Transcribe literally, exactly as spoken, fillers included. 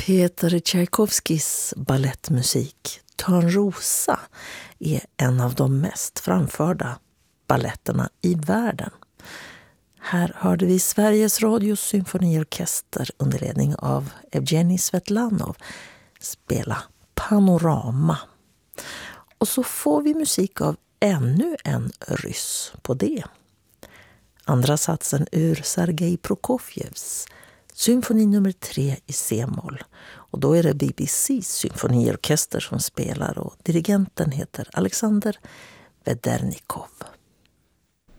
Peter Tchaikovskys ballettmusik Törnrosa är en av de mest framförda balletterna i världen. Här hörde vi Sveriges Radios symfoniorkester under ledning av Evgenij Svetlanov spela Panorama. Och så får vi musik av ännu en ryss på det. Andra satsen ur Sergej Prokofjevs symfoni nummer tre i C-moll. Och då är det B B C:s symfoniorkester som spelar och dirigenten heter Alexander Vedernikov.